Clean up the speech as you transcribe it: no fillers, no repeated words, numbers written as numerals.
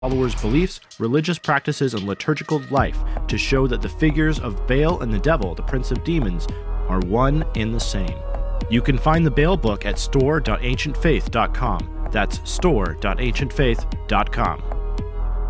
followers' beliefs, religious practices, and liturgical life to show that the figures of Baal and the devil, the prince of demons, are one and the same. You can find the Baal book at store.ancientfaith.com. That's store.ancientfaith.com.